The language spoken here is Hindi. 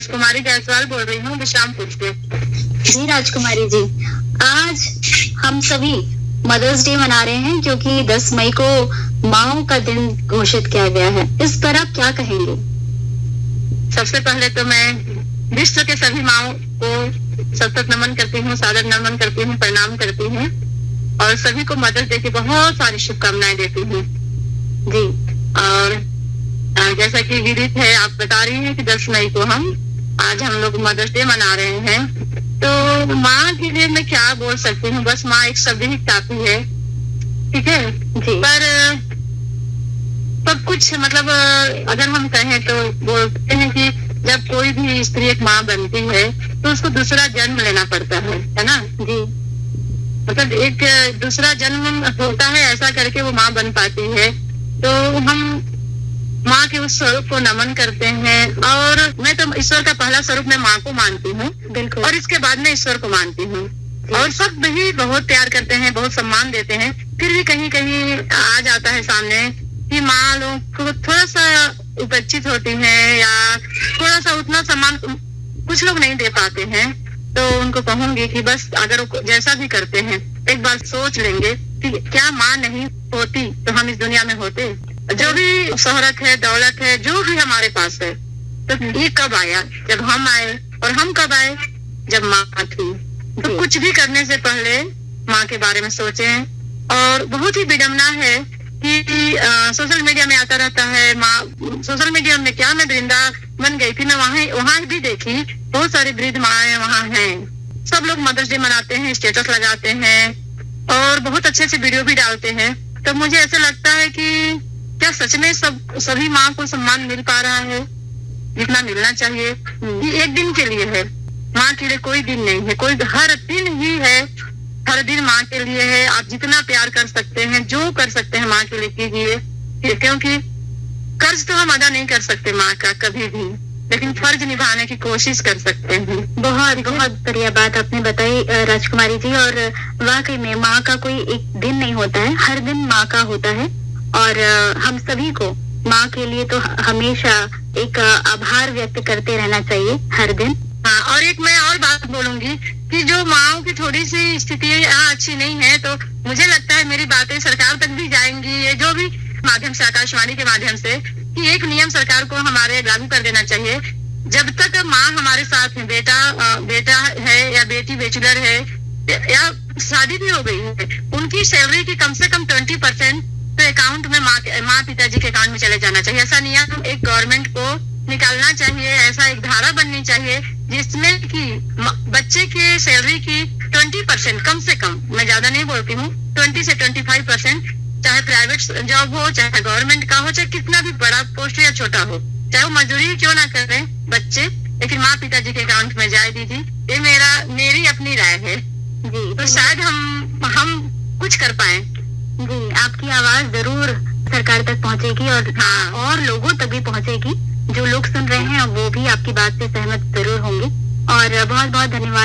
कुमारी जायसवाल बोल रही हूँ विश्रामपुर से। जी राजकुमारी जी, आज हम सभी मदर्स डे मना रहे हैं क्योंकि 10 मई को माओ का दिन घोषित किया गया है। इस पर आप क्या कहेंगे? सबसे पहले तो मैं विश्व के सभी माओ को सतत नमन करती हूँ, सादर नमन करती हूँ, प्रणाम करती हूँ और सभी को मदर्स डे की बहुत सारी शुभकामनाएं देती हूँ। जी, और जैसा कि विदित है, आप बता रही हैं कि 10 मई को आज हम लोग मदर्स डे मना रहे हैं। तो माँ के लिए मैं क्या बोल सकती हूँ, बस माँ एक शब्द ही काफी है, ठीक है जी। पर सब कुछ मतलब अगर हम कहें तो बोलते हैं कि जब कोई भी स्त्री एक माँ बनती है तो उसको दूसरा जन्म लेना पड़ता है ना जी। मतलब एक दूसरा जन्म होता है, ऐसा करके वो माँ बन पाती है। तो हम माँ के उस स्वरूप को नमन करते हैं और मैं तो ईश्वर का पहला स्वरूप मैं माँ को मानती हूँ, बिल्कुल। और इसके बाद में ईश्वर को मानती हूँ। और सब भी बहुत प्यार करते हैं, बहुत सम्मान देते हैं, फिर भी कहीं कहीं आ जाता है सामने कि माँ लोग को थोड़ा सा उपेक्षित होती है या थोड़ा सा उतना सम्मान कुछ लोग नहीं दे पाते हैं। तो उनको कहूंगी कि बस अगर वो जैसा भी करते हैं एक बार सोच लेंगे कि क्या माँ नहीं होती तो हम इस दुनिया में होते। जो भी शोहरत है, दौलत है, जो भी हमारे पास है, तो ये कब आया? जब हम आए। और हम कब आए? जब माँ थी। तो कुछ भी करने से पहले माँ के बारे में सोचें। और बहुत ही विडम्बना है कि सोशल मीडिया में आता रहता है माँ, सोशल मीडिया में क्या, मैं वृंदावन गई थी, मैं वहाँ भी देखी बहुत सारी वृद्ध माएँ वहाँ हैं। सब लोग मदर्स डे मनाते हैं, स्टेटस लगाते हैं और बहुत अच्छे से वीडियो भी डालते हैं। तो मुझे ऐसा लगता है कि क्या सच में सभी माँ को सम्मान मिल पा रहा है जितना मिलना चाहिए? ये एक दिन के लिए है, माँ के लिए कोई दिन नहीं है, कोई हर दिन ही है, हर दिन माँ के लिए है। आप जितना प्यार कर सकते हैं, जो कर सकते हैं माँ के लिए कीजिए, क्योंकि कर्ज तो हम अदा नहीं कर सकते माँ का कभी भी, लेकिन फर्ज निभाने की कोशिश कर सकते हैं। बहुत बहुत बढ़िया बात आपने बताई राजकुमारी जी। और वाकई में माँ का कोई एक दिन नहीं होता है, हर दिन माँ का होता है। और हम सभी को माँ के लिए तो हमेशा एक आभार व्यक्त करते रहना चाहिए हर दिन। हाँ, और एक मैं और बात बोलूंगी कि जो माँओं की थोड़ी सी स्थिति यहाँ अच्छी नहीं है, तो मुझे लगता है मेरी बातें सरकार तक भी जाएंगी, ये जो भी माध्यम से, आकाशवाणी के माध्यम से, कि एक नियम सरकार को हमारे लागू कर देना चाहिए। जब तक माँ हमारे साथ है, बेटा है या बेटी बैचलर है या शादी भी हो गई है, उनकी सैलरी की कम से कम 20% तो अकाउंट में माँ पिताजी के अकाउंट में चले जाना चाहिए। ऐसा नियम एक गवर्नमेंट को निकालना चाहिए, ऐसा एक धारा बननी चाहिए जिसमें कि बच्चे के सैलरी की 20% कम से कम, मैं ज्यादा नहीं बोलती हूँ, 20 से 25%, चाहे प्राइवेट जॉब हो, चाहे गवर्नमेंट का हो, चाहे कितना भी बड़ा पोस्ट या छोटा हो, चाहे वो मजदूरी क्यों ना करें बच्चे, लेकिन माँ पिताजी के अकाउंट में जाए दीदी। ये मेरी अपनी राय है जी। तो शायद हम कुछ कर पाए जी। आपकी आवाज जरूर सरकार तक पहुंचेगी और हाँ, और लोगों तक भी पहुंचेगी। जो लोग सुन रहे हैं वो भी आपकी बात से सहमत जरूर होंगे। और बहुत बहुत धन्यवाद।